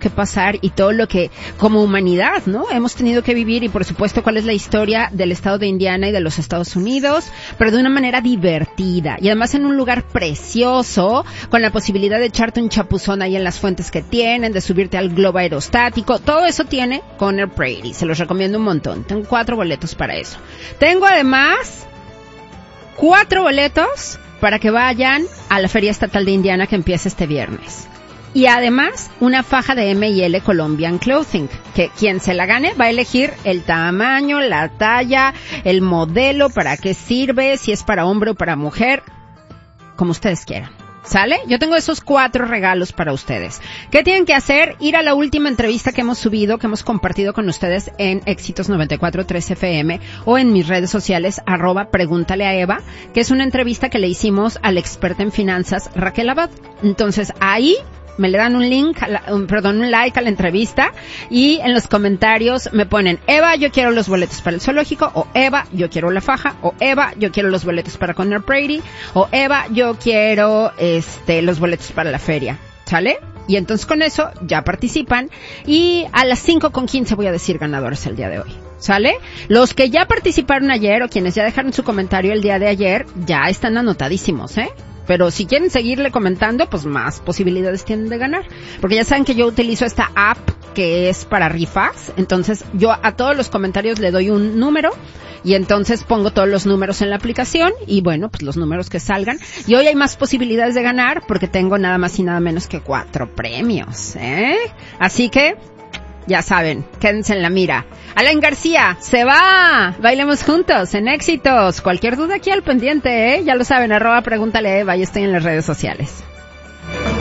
que pasar y todo lo que, como humanidad, ¿no? Hemos tenido que vivir y por supuesto cuál es la historia del estado de Indiana y de los Estados Unidos, pero de una manera divertida y además en un lugar precioso, con la posibilidad de echarte un chapuzón ahí en las fuentes que tienen, de subirte al globo aerostático. Todo eso tiene Conner Prairie. Se los recomiendo un montón. Tengo 4 boletos para eso. Tengo además 4 boletos para que vayan a la Feria Estatal de Indiana que empieza este viernes. Y además, una faja de M&L Colombian Clothing, que quien se la gane va a elegir el tamaño, la talla, el modelo, para qué sirve, si es para hombre o para mujer, como ustedes quieran. ¿Sale? Yo tengo esos 4 regalos para ustedes. ¿Qué tienen que hacer? Ir a la última entrevista que hemos subido, que hemos compartido con ustedes en Éxitos 94.3 FM o en mis redes sociales, @pregúntale a Eva, que es una entrevista que le hicimos a la experta en finanzas, Raquel Abad. Entonces, ahí me le dan un like a la entrevista y en los comentarios me ponen, Eva, yo quiero los boletos para el zoológico, o Eva, yo quiero la faja, o Eva, yo quiero los boletos para Conner Prairie, o Eva, yo quiero los boletos para la feria. ¿Sale? Y entonces con eso ya participan y a las 5:15 voy a decir ganadores el día de hoy. ¿Sale? Los que ya participaron ayer o quienes ya dejaron su comentario el día de ayer ya están anotadísimos, ¿eh? Pero si quieren seguirle comentando, pues más posibilidades tienen de ganar. Porque ya saben que yo utilizo esta app que es para rifas. Entonces yo a todos los comentarios le doy un número y entonces pongo todos los números en la aplicación y bueno, pues los números que salgan. Y hoy hay más posibilidades de ganar porque tengo nada más y nada menos que 4 premios, ¿eh? Así que ya saben, quédense en la mira. Alan García, se va. Bailemos juntos en Éxitos. Cualquier duda aquí al pendiente, ¿eh? Ya lo saben, @pregúntale a Eva y estoy en las redes sociales.